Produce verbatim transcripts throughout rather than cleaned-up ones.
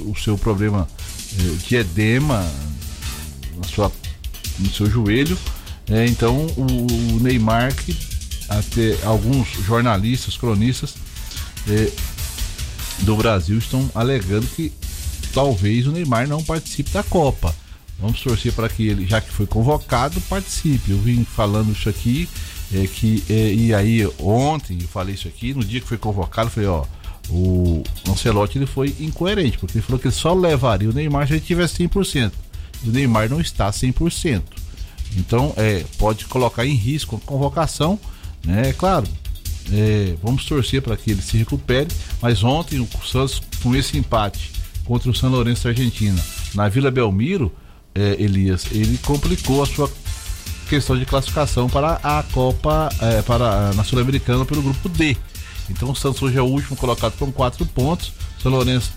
o seu problema eh, de edema na sua, no seu joelho. É, então o, o Neymar, que até alguns jornalistas, cronistas é, do Brasil estão alegando que talvez o Neymar não participe da Copa. Vamos torcer para que ele, já que foi convocado, participe. Eu vim falando isso aqui, é, que, é, e aí ontem eu falei isso aqui, no dia que foi convocado, eu falei, ó, o Ancelotti ele foi incoerente, porque ele falou que ele só levaria o Neymar se ele tivesse cem por cento. E o Neymar não está cem por cento. Então, é, pode colocar em risco a convocação, né? Claro, é, vamos torcer para que ele se recupere, mas ontem o Santos, com esse empate contra o São Lourenço da Argentina, na Vila Belmiro, é, Elias, ele complicou a sua questão de classificação para a Copa, é, para na Sul-Americana pelo grupo D. Então o Santos hoje é o último colocado com quatro pontos, o São Lourenço,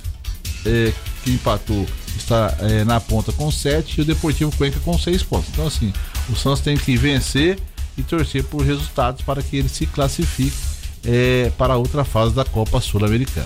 é, que empatou, está é, na ponta com sete e o Deportivo Cuenca com seis pontos. Então assim, o Santos tem que vencer e torcer por resultados para que ele se classifique é, para a outra fase da Copa Sul-Americana.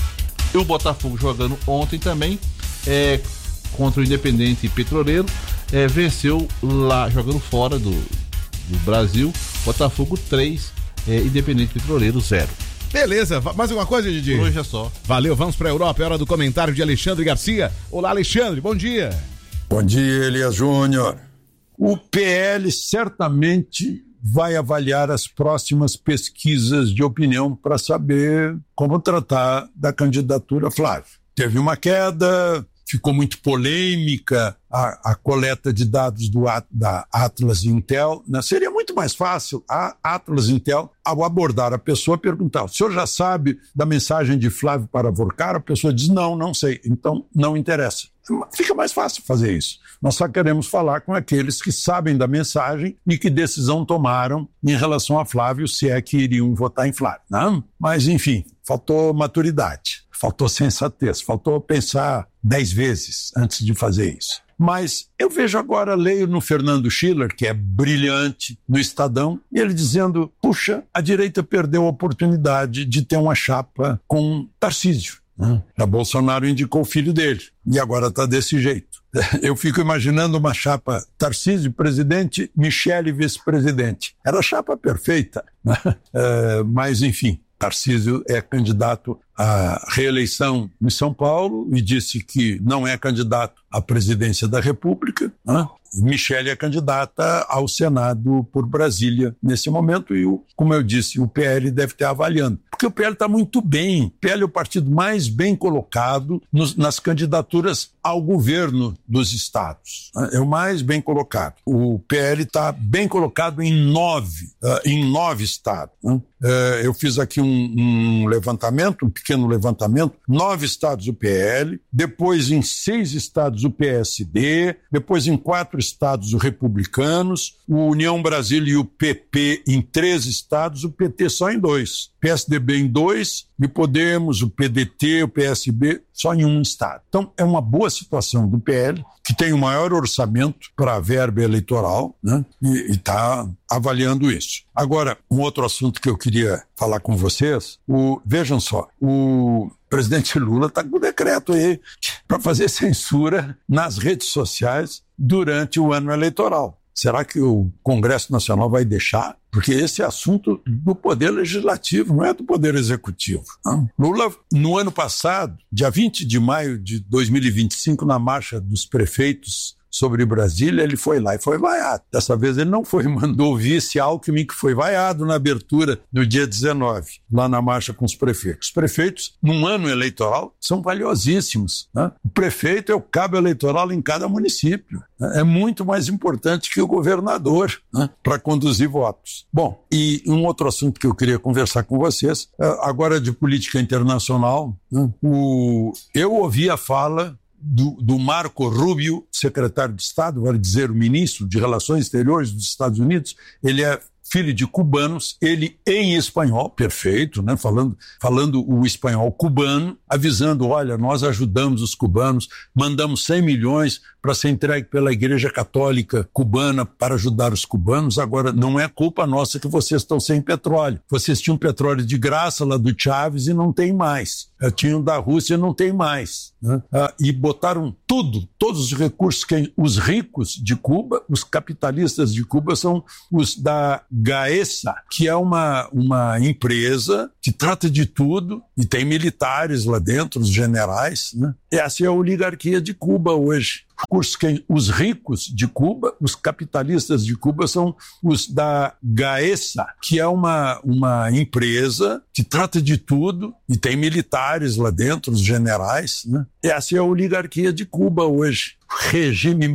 E o Botafogo jogando ontem também é, contra o Independente Petroleiro, é, venceu lá, jogando fora do, do Brasil, Botafogo três, é, Independente Petroleiro zero. Beleza, mais alguma coisa, Didi? Hoje é só. Valeu, vamos pra Europa, é hora do comentário de Alexandre Garcia. Olá, Alexandre, bom dia. Bom dia, Elias Júnior. O P L certamente vai avaliar as próximas pesquisas de opinião para saber como tratar da candidatura Flávio. Teve uma queda, ficou muito polêmica a, a coleta de dados do, da Atlas Intel, né? Seria muito mais fácil a Atlas Intel, ao abordar a pessoa, perguntar: o senhor já sabe da mensagem de Flávio para Vorcar? A pessoa diz: não, não sei, então não interessa. Fica mais fácil fazer isso. Nós só queremos falar com aqueles que sabem da mensagem e que decisão tomaram em relação a Flávio, se é que iriam votar em Flávio, não? Mas, enfim, faltou maturidade, faltou sensatez, faltou pensar dez vezes antes de fazer isso. Mas eu vejo agora, leio no Fernando Schiller, que é brilhante, no Estadão, e ele dizendo: puxa, a direita perdeu a oportunidade de ter uma chapa com Tarcísio. A Bolsonaro indicou o filho dele e agora está desse jeito. Eu fico imaginando uma chapa Tarcísio presidente, Michele vice-presidente. Era a chapa perfeita, né? É, mas enfim, Tarcísio é candidato à reeleição em São Paulo e disse que não é candidato à presidência da República, né? Michele é candidata ao Senado por Brasília nesse momento e, o, como eu disse, o P L deve estar avaliando. Porque o P L está muito bem. O P L é o partido mais bem colocado nos, nas candidaturas ao governo dos estados. É o mais bem colocado. O P L está bem colocado em nove, uh, em nove estados. Né? Uh, eu fiz aqui um, um levantamento, um pequeno levantamento, nove estados o P L, depois em seis estados o P S D, depois em quatro estados os republicanos, o União Brasil e o P P em três estados, o P T só em dois, P S D B em dois, e Podemos, o P D T, o P S B só em um estado. Então é uma boa situação do P L, que tem o maior orçamento para a verba eleitoral, né? E está avaliando isso. Agora, um outro assunto que eu queria falar com vocês, o, vejam só, o presidente Lula está com o decreto aí para fazer censura nas redes sociais durante o ano eleitoral. Será que o Congresso Nacional vai deixar? Porque esse é assunto do Poder Legislativo, não é do Poder Executivo. Não. Lula, no ano passado, dia vinte de maio de dois mil e vinte e cinco, na marcha dos prefeitos sobre Brasília, ele foi lá e foi vaiado. Dessa vez ele não foi, mandou o vice Alckmin, que foi vaiado na abertura do dia dezenove, lá na marcha com os prefeitos. Os prefeitos, num ano eleitoral, são valiosíssimos, né? O prefeito é o cabo eleitoral em cada município. Né? É muito mais importante que o governador, né? Para conduzir votos. Bom, e um outro assunto que eu queria conversar com vocês, agora de política internacional, né? o... eu ouvi a fala Do, do Marco Rubio, secretário de Estado, vale dizer, o ministro de Relações Exteriores dos Estados Unidos. Ele é filho de cubanos, ele em espanhol, perfeito, né? Falando, falando o espanhol cubano, avisando, olha, nós ajudamos os cubanos, mandamos cem milhões para ser entregue pela Igreja Católica cubana para ajudar os cubanos, agora não é culpa nossa que vocês estão sem petróleo. Vocês tinham petróleo de graça lá do Chávez e não tem mais. Tinham da Rússia e não tem mais. Né? Ah, e botaram tudo, todos os recursos, que os ricos de Cuba, os capitalistas de Cuba são os da Gaesa, que é uma, uma empresa que trata de tudo e tem militares lá dentro, os generais. Né? Essa é a oligarquia de Cuba hoje. Os ricos de Cuba, os capitalistas de Cuba são os da Gaesa, que é uma, uma empresa que trata de tudo e tem militares lá dentro, os generais. Né? Essa é a oligarquia de Cuba hoje. Regime